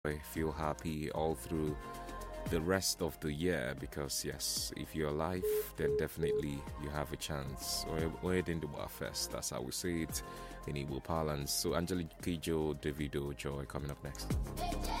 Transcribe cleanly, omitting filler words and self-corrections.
feel happy all through the rest of the year, because yes, if you're alive, then definitely you have a chance. Or in the first, that's how we say it in Igbo parlance. So Angelique Kidjo, Davido, Joy coming up next.